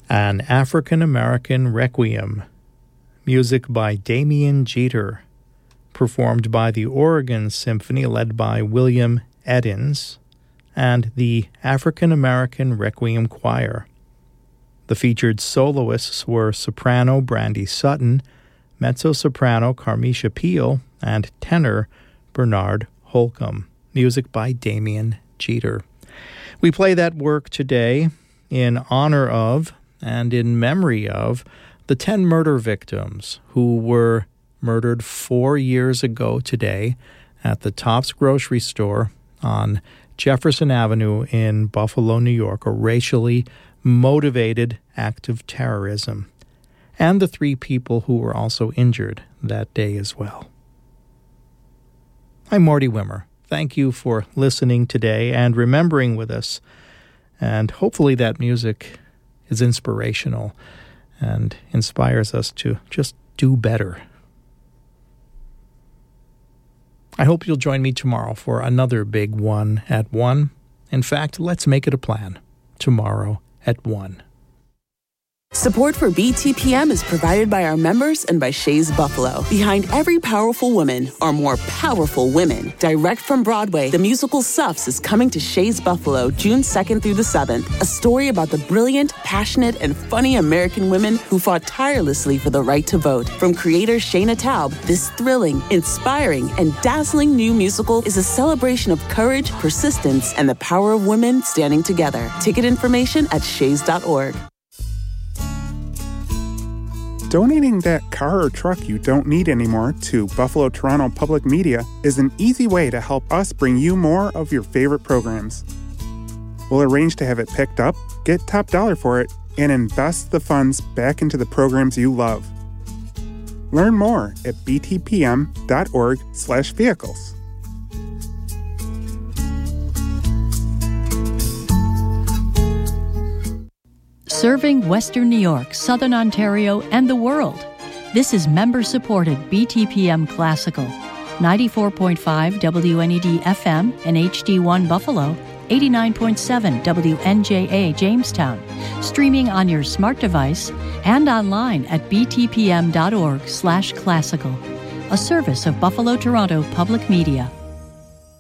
An African American Requiem, music by Damien Jeter, performed by the Oregon Symphony led by William Edins and the African American Requiem Choir. The featured soloists were soprano Brandy Sutton, mezzo-soprano Carmisha Peel, and tenor Bernard Holcomb. Music by Damien Jeter. We play that work today in honor of and in memory of the 10 murder victims who were murdered 4 years ago today at the Tops Grocery Store on Jefferson Avenue in Buffalo, New York, a racially motivated act of terrorism, and the 3 people who were also injured that day as well. I'm Marty Wimmer. Thank you for listening today and remembering with us, and hopefully that music is inspirational and inspires us to just do better. I hope you'll join me tomorrow for another big one at 1. In fact, let's make it a plan. Tomorrow at 1. Support for BTPM is provided by our members and by Shays Buffalo. Behind every powerful woman are more powerful women. Direct from Broadway, the musical Suffs is coming to Shays Buffalo June 2nd through the 7th. A story about the brilliant, passionate, and funny American women who fought tirelessly for the right to vote. From creator Shayna Taub, this thrilling, inspiring, and dazzling new musical is a celebration of courage, persistence, and the power of women standing together. Ticket information at shays.org. Donating that car or truck you don't need anymore to Buffalo Toronto Public Media is an easy way to help us bring you more of your favorite programs. We'll arrange to have it picked up, get top dollar for it, and invest the funds back into the programs you love. Learn more at btpm.org/vehicles. Serving Western New York, Southern Ontario, and the world. This is member-supported BTPM Classical. 94.5 WNED FM and HD1 Buffalo, 89.7 WNJA Jamestown. Streaming on your smart device and online at btpm.org/classical. A service of Buffalo Toronto Public Media.